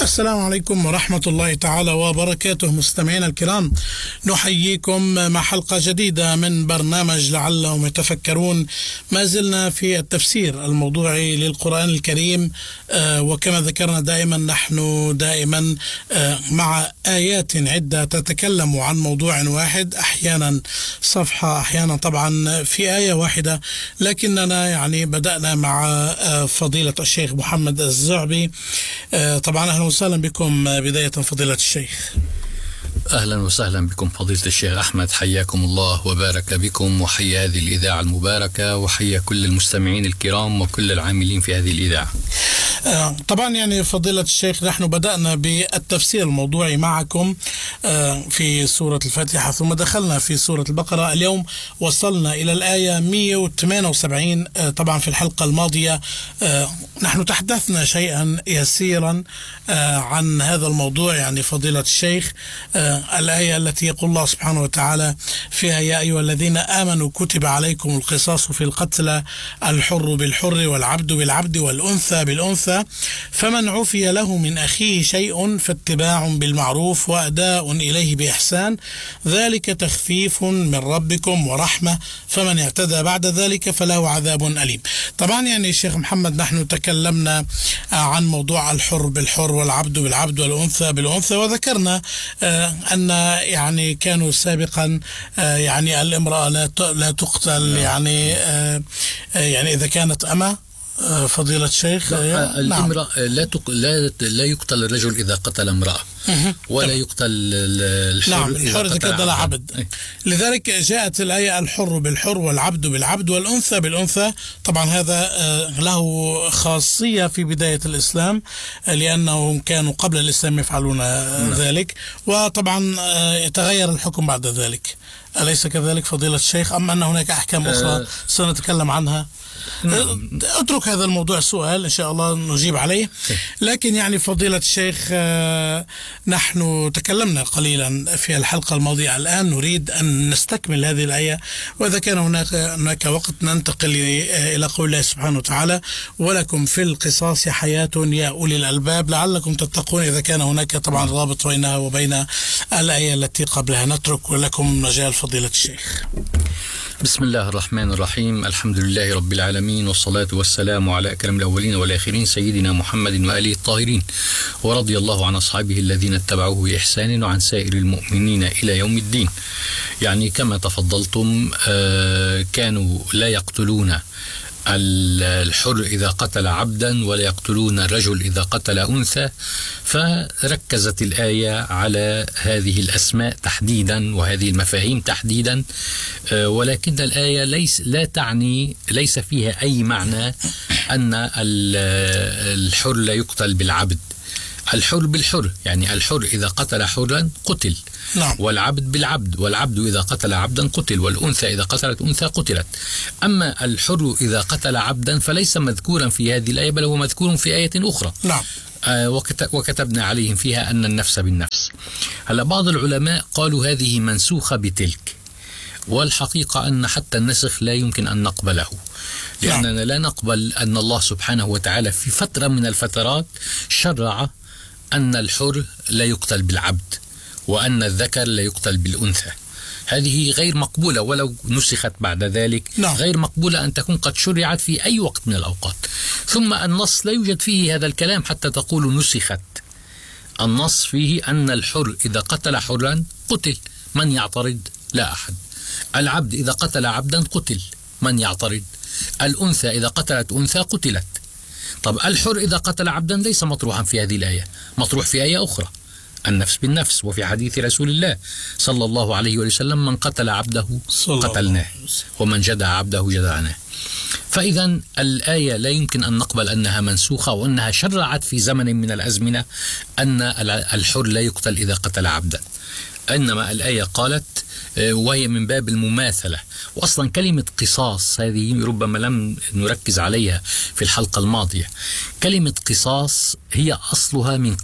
السلام عليكم ورحمة الله تعالى وبركاته. مستمعينا الكرام، نحييكم مع حلقة جديدة من برنامج لعلهم يتفكرون. ما زلنا في التفسير الموضوعي للقرآن الكريم، وكما ذكرنا دائما نحن دائما مع آيات عدة تتكلم عن موضوع واحد، أحيانا صفحة، أحيانا طبعا في آية واحدة، لكننا يعني بدأنا مع فضيلة الشيخ محمد الزعبي. طبعا أهلا وسهلا بكم بداية فضيلة الشيخ. أهلا وسهلا بكم فضيلة الشيخ أحمد، حياكم الله وبارك بكم، وحيا هذه الإذاعة المباركة، وحيا كل المستمعين الكرام وكل العاملين في هذه الإذاعة. طبعا يعني فضيلة الشيخ، نحن بدأنا بالتفسير الموضوعي معكم في سورة الفاتحة، ثم دخلنا في سورة البقرة. اليوم وصلنا إلى الآية 178. طبعا في الحلقة الماضية نحن تحدثنا شيئا يسيرا عن هذا الموضوع، يعني فضيلة الشيخ، الآية التي يقول الله سبحانه وتعالى فيها: يا أيها الذين آمنوا كتب عليكم القصاص في القتلى، الحر بالحر والعبد بالعبد والأنثى بالأنثى، فمن عفي له من أخيه شيء فاتباع بالمعروف وأداء إليه بإحسان، ذلك تخفيف من ربكم ورحمة، فمن اعتدى بعد ذلك فله عذاب أليم. طبعا يعني الشيخ محمد، نحن تكلمنا عن موضوع الحر بالحر والعبد بالعبد والأنثى بالأنثى، وذكرنا أن يعني كانوا سابقا يعني الامرأة لا تقتل، يعني إذا كانت أمة. فضيلة الشيخ، الامرأة لا يقتل الرجل إذا قتل امرأة، ولا يقتل الحر إذا قتل عبد. لذلك جاءت الآية: الحر بالحر والعبد بالعبد والأنثى بالأنثى. طبعا هذا له خاصية في بداية الإسلام، لأنهم كانوا قبل الإسلام يفعلون ذلك، وطبعا يتغير الحكم بعد ذلك. أليس كذلك فضيلة الشيخ، أم أن هناك أحكام أخرى سنتكلم عنها؟ اترك هذا الموضوع سؤال إن شاء الله نجيب عليه. لكن يعني فضيلة الشيخ، نحن تكلمنا قليلا في الحلقة الماضية، الآن نريد أن نستكمل هذه الآية، وإذا كان هناك وقت ننتقل إلى قول الله سبحانه وتعالى: ولكم في القصاص حياة يا أولي الألباب لعلكم تتقون. إذا كان هناك طبعا رابط بينها وبين الآية التي قبلها. نترك لكم مجال فضيلة الشيخ. بسم الله الرحمن الرحيم، الحمد لله رب العالمين، والصلاة والسلام على أكرم الأولين والآخرين سيدنا محمد وآله الطاهرين، ورضي الله عن أصحابه الذين اتبعوه بإحسان وعن سائر المؤمنين إلى يوم الدين. يعني كما تفضلتم، كانوا لا يقتلون الحر إذا قتل عبدا، ولا يقتلون الرجل إذا قتل أنثى، فركزت الآية على هذه الأسماء تحديدا وهذه المفاهيم تحديدا، ولكن الآية ليس فيها أي معنى أن الحر لا يقتل بالعبد. الحر بالحر، يعني الحر إذا قتل حرا قتل، والعبد بالعبد، والعبد إذا قتل عبدا قتل، والأنثى إذا قتلت أنثى قتلت. أما الحر إذا قتل عبدا فليس مذكورا في هذه الآية، بل هو مذكور في آية أخرى. وكتبنا عليهم فيها أن النفس بالنفس. هلا بعض العلماء قالوا هذه منسوخة بتلك، والحقيقة أن حتى النسخ لا يمكن أن نقبله، لأننا لا نقبل أن الله سبحانه وتعالى في فترة من الفترات شرع أن الحر لا يقتل بالعبد، وأن الذكر لا يقتل بالأنثى. هذه غير مقبولة، ولو نسخت بعد ذلك غير مقبولة أن تكون قد شرعت في أي وقت من الأوقات. ثم النص لا يوجد فيه هذا الكلام حتى تقول نسخت. النص فيه أن الحر إذا قتل حرا قتل، من يعترض؟ لا أحد. العبد إذا قتل عبدا قتل، من يعترض؟ الأنثى إذا قتلت أنثى قتلت. طب الحر إذا قتل عبدا ليس مطروحا في هذه الآية، مطروح في آية أخرى: النفس بالنفس. وفي حديث رسول الله صلى الله عليه وسلم: من قتل عبده قتلناه، ومن جدع عبده جدعناه. فإذا الآية لا يمكن أن نقبل أنها منسوخة، وأنها شرعت في زمن من الأزمنة أن الحر لا يقتل إذا قتل عبدا. إنما الآية قالت، وهي من باب المماثلة. وأصلا كلمة قصاص هذه ربما لم نركز عليها في الحلقة الماضية. كلمة قصاص هي أصلها من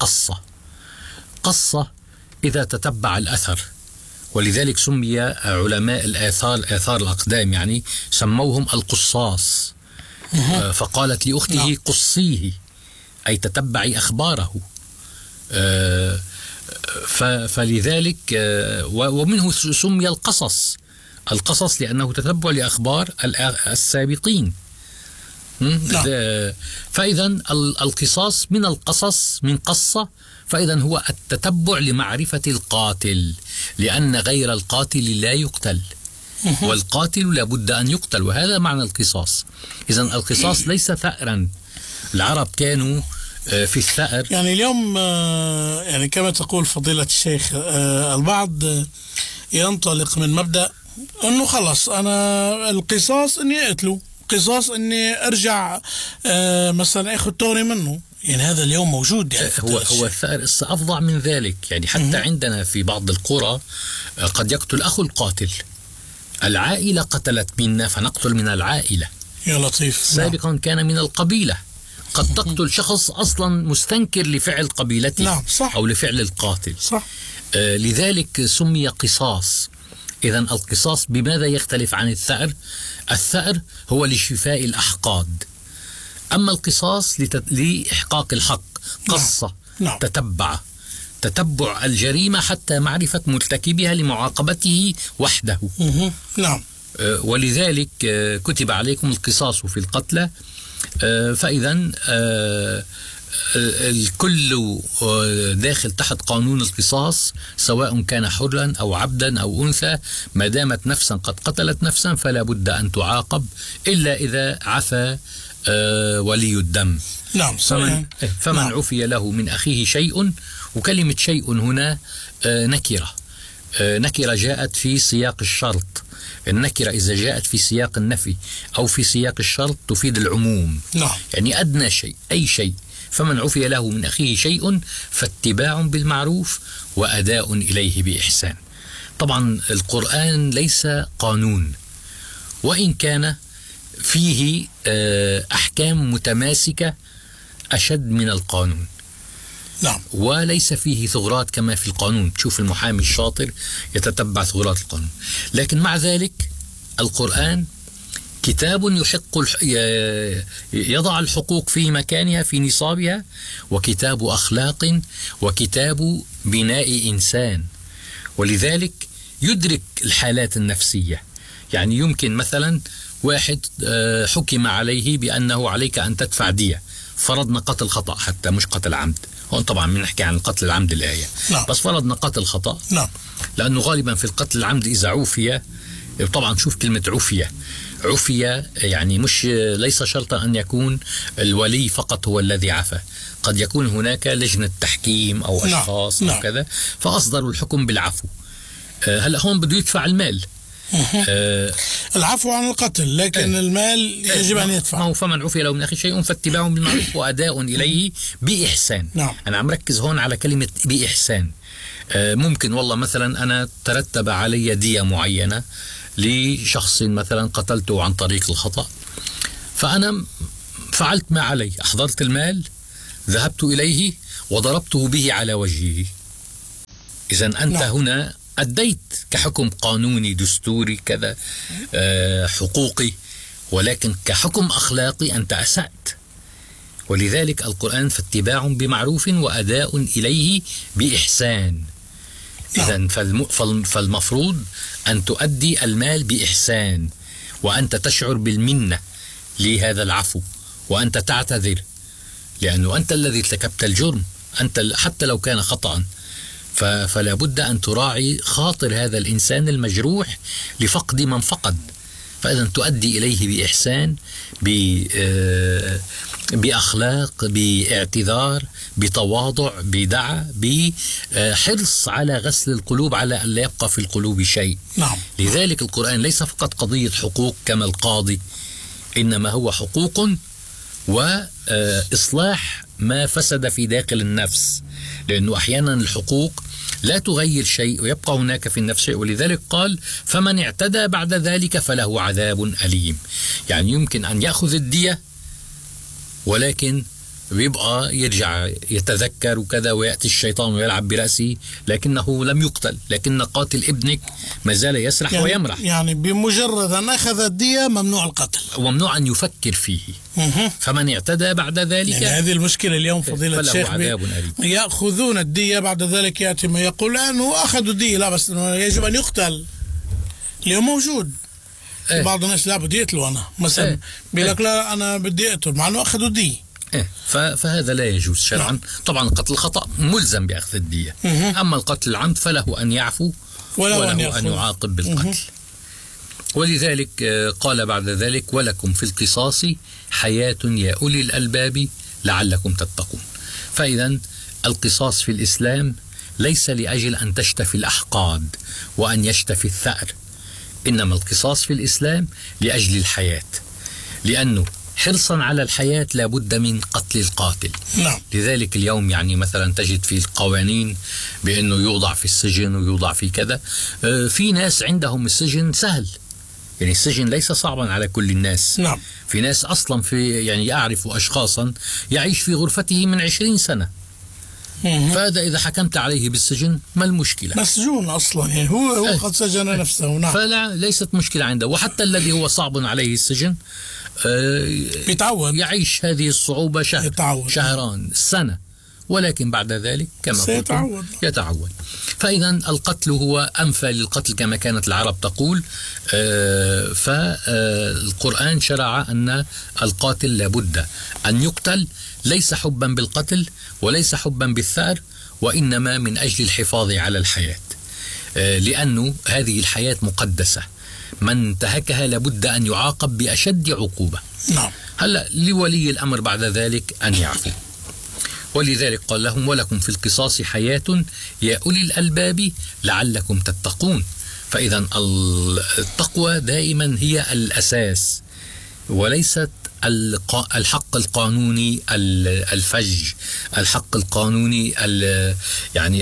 قصة إذا تتبع الأثر، ولذلك سمي علماء آثار الأقدام يعني سموهم القصاص. فقالت لأخته قصيه، أي تتبعي أخباره. فلذلك ومنه سمي القصص لأنه تتبع لأخبار السابقين. فإذا القصاص من القصص، من قصة، فإذا هو التتبع لمعرفة القاتل، لأن غير القاتل لا يقتل، والقاتل لابد أن يقتل، وهذا معنى القصاص. إذا القصاص ليس ثأرا. العرب كانوا في الثأر، يعني اليوم يعني كما تقول فضيلة الشيخ، البعض ينطلق من مبدأ أنه خلص أنا القصاص أني أقتله، قصاص أني أرجع مثلا أخذ توري منه. يعني هذا اليوم موجود. يعني هو الثأر أفظع من ذلك. يعني حتى عندنا في بعض القرى قد يقتل أخو القاتل. العائلة قتلت منا فنقتل من العائلة. يا لطيف. سابقا كان من القبيلة، قد تقتل شخص أصلا مستنكر لفعل قبيلته. نعم صح. أو لفعل القاتل. صح. لذلك سمي قصاص. إذن القصاص بماذا يختلف عن الثأر؟ الثأر هو لشفاء الأحقاد، أما القصاص لإحقاق الحق. قصة. نعم. تتبع الجريمة حتى معرفة مرتكبها لمعاقبته وحده. نعم. ولذلك كتب عليكم القصاص في القتلى. فإذا الكل داخل تحت قانون القصاص، سواء كان حرا أو عبدا أو أنثى، ما دامت نفسا قد قتلت نفسا فلا بد أن تعاقب، إلا إذا عفى ولي الدم. نعم. فمن عفي له من أخيه شيء، وكلمة شيء هنا نكرة جاءت في سياق الشرط. النكرة إذا جاءت في سياق النفي أو في سياق الشرط تفيد العموم. نعم. يعني أدنى شيء، أي شيء. فمن عفي له من أخيه شيء فاتباع بالمعروف وأداء إليه بإحسان. طبعا القرآن ليس قانون، وإن كان فيه أحكام متماسكة أشد من القانون. نعم. وليس فيه ثغرات كما في القانون. تشوف المحامي الشاطر يتتبع ثغرات القانون، لكن مع ذلك القرآن كتاب يضع الحقوق في مكانها في نصابها، وكتاب أخلاق، وكتاب بناء إنسان. ولذلك يدرك الحالات النفسية. يعني يمكن مثلا واحد حكم عليه بأنه عليك أن تدفع دية، فرضنا قتل خطأ حتى مش قتل عمد، هون طبعا بنحكي عن قتل العمد الآية. نعم. بس فرضنا قتل خطأ. نعم. لأنه غالبا في القتل العمد إذا عفية، طبعا شوف كلمة عفية يعني مش ليس شرطا أن يكون الولي فقط هو الذي عفى، قد يكون هناك لجنة تحكيم أو أشخاص. نعم. أو كذا، فأصدروا الحكم بالعفو. هلأ هون بده يدفع المال. العفو عن القتل، لكن المال يجب أن يدفع. فمن عفي له من أخي شيء فاتباع بالمعروف وأداء إليه بإحسان. نعم. أنا عم ركز هون على كلمة بإحسان. ممكن والله مثلا أنا ترتب علي دية معينة لشخص مثلا قتلته عن طريق الخطأ، فأنا فعلت ما علي، أحضرت المال، ذهبت إليه وضربته به على وجهه. إذن أنت نعم. هنا أديت كحكم قانوني دستوري كذا حقوقي، ولكن كحكم أخلاقي أنت أسأت. ولذلك القرآن فاتباع بمعروف وأداء إليه بإحسان. إذن فالمفروض أن تؤدي المال بإحسان، وأنت تشعر بالمنة لهذا العفو، وأنت تعتذر، لأنه أنت الذي ارتكبت الجرم، أنت حتى لو كان خطأ. فلا بد أن تراعي خاطر هذا الإنسان المجروح لفقد من فقد. فإذا تؤدي إليه بإحسان، بأخلاق، باعتذار، بتواضع، بدعة، بحرص على غسل القلوب، على أن لا يبقى في القلوب شيء. نعم. لذلك القرآن ليس فقط قضية حقوق كما القاضي، إنما هو حقوق وإصلاح ما فسد في داخل النفس، لأنه أحيانا الحقوق لا تغير شيء ويبقى هناك في النفس شيء. ولذلك قال فمن اعتدى بعد ذلك فله عذاب أليم. يعني يمكن أن يأخذ الدية ولكن بيبقى يرجع يتذكر وكذا، ويأتي الشيطان ويلعب برأسه، لكنه لم يقتل، لكن قاتل ابنك ما زال يسرح ويمرح. يعني بمجرد أن أخذ الدية ممنوع القتل، وممنوع أن يفكر فيه. فمن اعتدى بعد ذلك، يعني هذه المشكلة اليوم فضيلة الشيخ، يأخذون الدية، بعد ذلك يأتي ما يقول أنه أخذوا الدية، لا بس يجب أن يقتل. اليوم موجود بعض الناس لا بدي أقتله أنا مثلا، بيقول لك لا أنا بدي أقتل مع أنه أخذوا الدية. فهذا لا يجوز شرعا. طبعا القتل الخطأ ملزم بأخذ الدية، أما القتل العمد فله أن يعفو وله أن يعاقب بالقتل. ولذلك قال بعد ذلك: ولكم في القصاص حياة يا أولي الألباب لعلكم تتقون. فإذا القصاص في الإسلام ليس لأجل أن تشتفي الأحقاد وأن يشتفي الثأر، إنما القصاص في الإسلام لأجل الحياة، لأنه حرصا على الحياة لابد من قتل القاتل. نعم. لذلك اليوم يعني مثلا تجد في القوانين بأنه يوضع في السجن ويوضع في كذا. في ناس عندهم السجن سهل، يعني السجن ليس صعبا على كل الناس. نعم. في ناس أصلا يعني أعرف أشخاصا يعيش في غرفته من 20 سنة. فهذا إذا حكمت عليه بالسجن ما المشكلة؟ مسجون أصلا، يعني هو قد سجن نفسه. نعم. فلا ليست مشكلة عنده. وحتى الذي هو صعب عليه السجن يتعود، يعيش هذه الصعوبة شهران سنة، ولكن بعد ذلك كما قلت يتعود. فإذا القتل هو أنفى للقتل كما كانت العرب تقول. فالقرآن شرع أن القاتل لابد أن يقتل، ليس حبا بالقتل وليس حبا بالثأر، وإنما من أجل الحفاظ على الحياة، لأن هذه الحياة مقدسة، من انتهكها لابد أن يعاقب بأشد عقوبة. نعم. هلأ لولي الأمر بعد ذلك أن يعفو. ولذلك قال لهم: ولكم في القصاص حياة يا أولي الألباب لعلكم تتقون. فإذا التقوى دائما هي الأساس، وليست الحق القانوني الفج، الحق القانوني يعني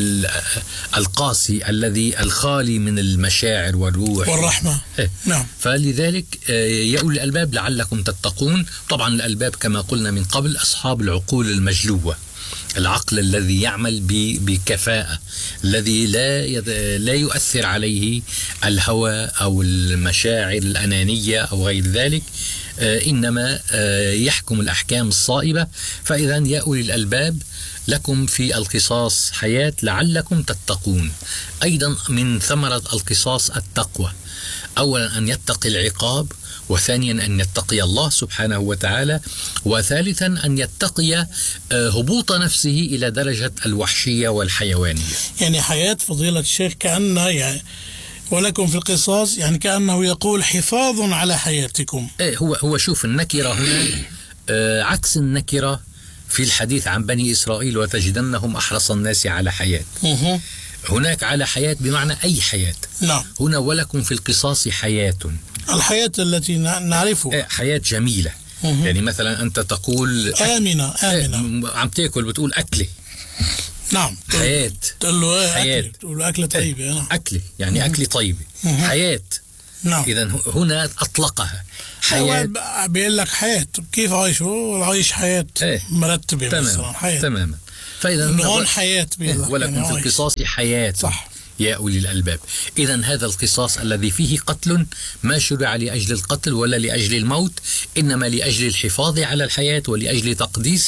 القاسي الذي الخالي من المشاعر والروح والرحمة. نعم. فلذلك يا أولي الألباب لعلكم تتقون. طبعا الألباب كما قلنا من قبل أصحاب العقول المجلوة، العقل الذي يعمل بكفاءة، الذي لا يؤثر عليه الهوى أو المشاعر الأنانية أو غير ذلك، إنما يحكم الأحكام الصائبة. فإذا يا أولي الألباب لكم في القصاص حياة لعلكم تتقون. أيضا من ثمرة القصاص التقوى، أولا أن يتقي العقاب، وثانيا أن يتقي الله سبحانه وتعالى، وثالثا أن يتقي هبوط نفسه إلى درجة الوحشية والحيوانية. يعني حياة فضيلة الشيخ كأنه يعني ولكم في القصاص، يعني كأنه يقول حفاظ على حياتكم. هو شوف النكرة هنا عكس النكرة في الحديث عن بني إسرائيل: وتجدنهم أحرص الناس على حياة. هناك على حياة بمعنى أي حياة. نعم. هنا ولكم في القصاص حياة، الحياة التي نعرفها، حياة جميلة. يعني مثلا أنت تقول آمنة عم تأكل بتقول أكلي. نعم. حياة، تقول له حياة، تقول له أكلة طيبة. نعم. أكلي يعني أكلي طيبة. حياة. نعم. إذا هنا أطلقها حياة. بيقول لك حياة كيف عايش حياة مرتبة. تماما. فإذا هون حياة ولكم يعني في القصاص حياة. صح. يا أولي الألباب. إذا هذا القصاص الذي فيه قتل ما شرع لأجل القتل ولا لأجل الموت، إنما لأجل الحفاظ على الحياة ولأجل تقديس